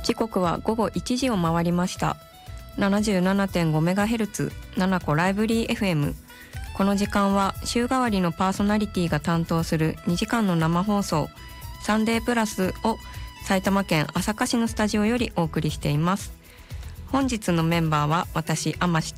時刻は午後1時を回りました。 77.5MHz 七子ライブリー FM。 この時間は週替わりのパーソナリティが担当する2時間の生放送サンデープラスを埼玉県朝霞市のスタジオよりお送りしています。本日のメンバーは私天志